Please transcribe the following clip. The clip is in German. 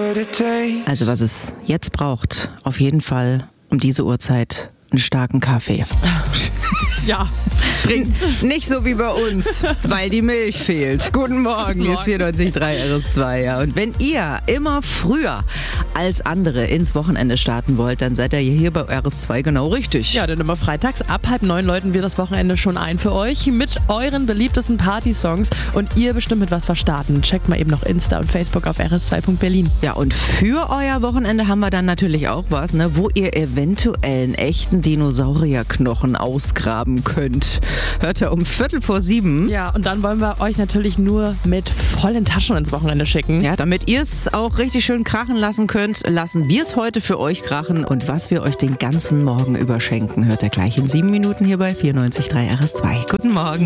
Also was es jetzt braucht, auf jeden Fall um diese Uhrzeit einen starken Kaffee. Ja, dringend. Nicht so wie bei uns, weil die Milch fehlt. Guten Morgen, hier ist 94.3 RS2. Ja. Und wenn ihr immer früher als andere ins Wochenende starten wollt, dann seid ihr hier bei RS2 genau richtig. Ja, denn immer freitags ab 8:30 läuten wir das Wochenende schon ein für euch mit euren beliebtesten Party-Songs und ihr bestimmt mit was wir starten. Checkt mal eben noch Insta und Facebook auf rs2.berlin. Ja, und für euer Wochenende haben wir dann natürlich auch was, ne, wo ihr eventuell einen echten Dinosaurierknochen ausgraben könnt. Hört ihr um 6:45. Ja, und dann wollen wir euch natürlich nur mit vollen Taschen ins Wochenende schicken. Ja, damit ihr es auch richtig schön krachen lassen könnt, lassen wir es heute für euch krachen. Und was wir euch den ganzen Morgen überschenken, hört ihr gleich in 7 Minuten hier bei 94.3 RS2. Guten Morgen.